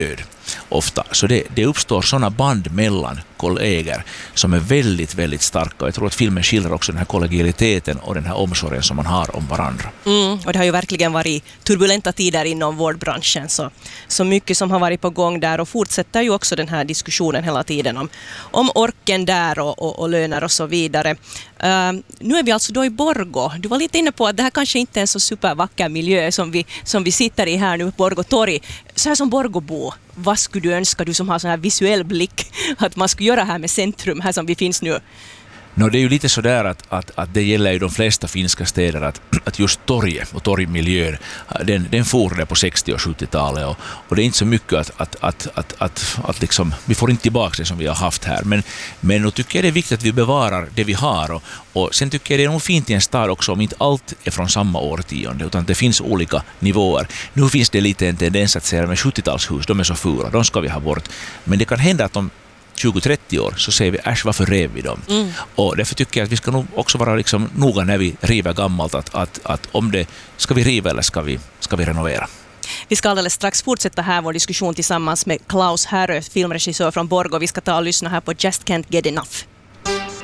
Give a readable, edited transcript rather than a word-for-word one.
ofta. Så det uppstår sådana band mellan kollegor som är väldigt, väldigt starka. Jag tror att filmen skildrar också den här kollegialiteten och den här omsorgen som man har om varandra. Och det har ju verkligen varit turbulenta tider inom vårdbranschen. Så mycket som har varit på gång där, och fortsätter ju också den här diskussionen hela tiden om orken där och löner och så vidare. Nu är vi alltså då i Borgå. Du var lite inne på att det här kanske inte är en så supervacker miljö som vi sitter i här nu på Borgå torg. Så här som Borgåbo, vad skulle du önska, du som har sån här visuell blick, att man skulle göra här med centrum, här som vi finns nu? Det är ju lite sådär att det gäller ju de flesta finska städer att just torget och torgmiljön, den forade på 60- och 70-talet och det är inte så mycket att liksom, vi får inte tillbaka det som vi har haft här, men då tycker jag det är viktigt att vi bevarar det vi har och sen tycker jag det är nog fint i en stad också om inte allt är från samma årtionde utan det finns olika nivåer. Nu finns det lite en tendens att säga med 70-talshus, de är så fula, de ska vi ha bort, men det kan hända att de 20-30 år så säger vi varför rev vi dem? Och därför tycker jag att vi ska nog också vara liksom noga när vi river gammalt att om det ska vi riva eller ska vi renovera. Vi ska alldeles strax fortsätta här vår diskussion tillsammans med Klaus Härö, filmregissör från Borgå. Vi ska ta och lyssna här på Just Can't Get Enough.